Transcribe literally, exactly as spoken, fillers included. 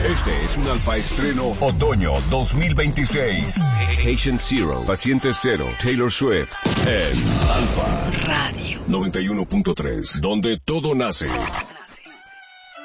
Este es un Alfa Estreno Otoño dos mil veintiséis. Patient Zero, Paciente Cero, Taylor Swift en Alfa Radio noventa y uno punto tres, donde todo nace.